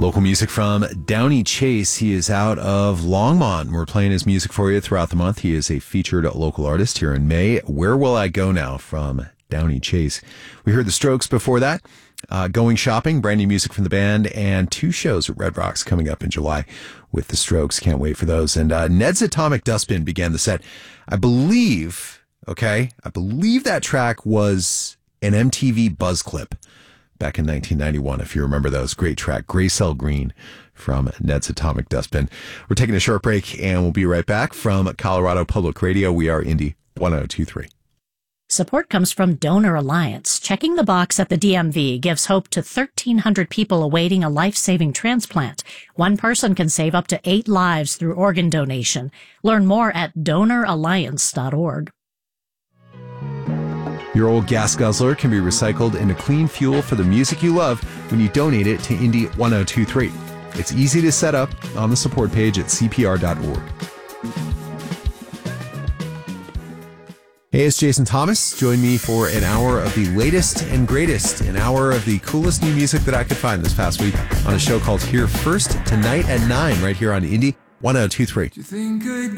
Local music from Downey Chase. He is out of Longmont. We're playing his music for you throughout the month. He is a featured local artist here in May. Where Will I Go Now from Downey Chase. We heard the Strokes before that. Going Shopping, brand new music from the band, and 2 shows at Red Rocks coming up in July with the Strokes. Can't wait for those. And Ned's Atomic Dustbin began the set. I believe that track was an MTV Buzz clip back in 1991, if you remember those. Great track, Graycell Green from Ned's Atomic Dustbin. We're taking a short break, and we'll be right back from Colorado Public Radio. We are Indy 102.3. Support comes from Donor Alliance. Checking the box at the DMV gives hope to 1,300 people awaiting a life-saving transplant. One person can save up to 8 lives through organ donation. Learn more at donoralliance.org. Your old gas guzzler can be recycled into clean fuel for the music you love when you donate it to Indy 102.3. It's easy to set up on the support page at cpr.org. Hey, it's Jason Thomas. Join me for an hour of the latest and greatest, an hour of the coolest new music that I could find this past week on a show called Here First, tonight at 9, right here on Indy 102.3.